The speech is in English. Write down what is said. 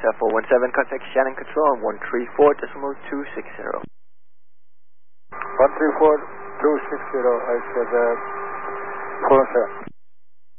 417, contact Shannon Control on 134.260. 134.260, I said, 417.